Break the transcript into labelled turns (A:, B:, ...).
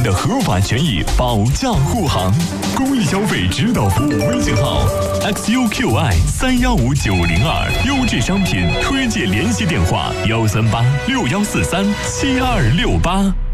A: 的合法权益，保驾护航。公益消费指导服务微信号 XUQI315902，优质商品推荐联系电话13861437268。